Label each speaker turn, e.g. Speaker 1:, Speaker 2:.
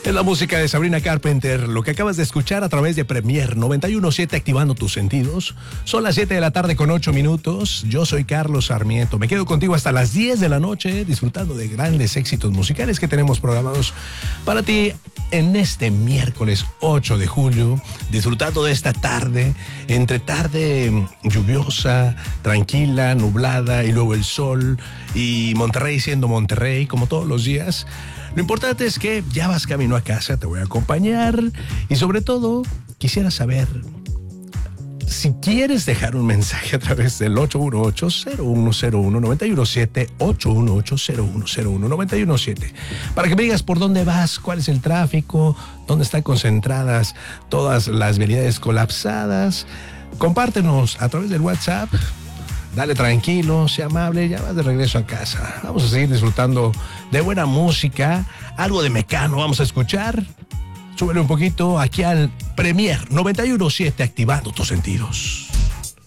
Speaker 1: Es la música de Sabrina Carpenter, lo que acabas de escuchar a través de Premier 91.7, activando tus sentidos. Son las 7 de la tarde con 8 minutos. Yo soy Carlos Sarmiento. Me quedo contigo hasta las 10 de la noche, disfrutando de grandes éxitos musicales que tenemos programados para ti en este miércoles 8 de julio, disfrutando de esta tarde, entre tarde lluviosa, tranquila, nublada y luego el sol, y Monterrey siendo Monterrey, como todos los días. Lo importante es que ya vas camino a casa, te voy a acompañar y sobre todo quisiera saber si quieres dejar un mensaje a través del 818-0101-917, 818-0101-917, para que me digas por dónde vas, cuál es el tráfico, dónde están concentradas todas las vialidades colapsadas. Compártenos a través del WhatsApp. Dale tranquilo, sea amable, ya vas de regreso a casa. Vamos a seguir disfrutando de buena música, algo de Mecano vamos a escuchar. Súbele un poquito aquí al Premier 91.7, activando tus sentidos.